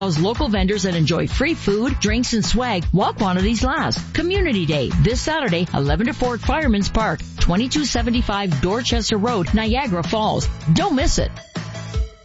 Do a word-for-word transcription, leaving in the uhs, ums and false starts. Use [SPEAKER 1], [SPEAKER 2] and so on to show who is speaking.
[SPEAKER 1] local vendors and enjoy free food, drinks, and swag while quantities last. Community Day, this Saturday, eleven to four at Fireman's Park, twenty-two seventy-five Dorchester Road, Niagara Falls. Don't miss it.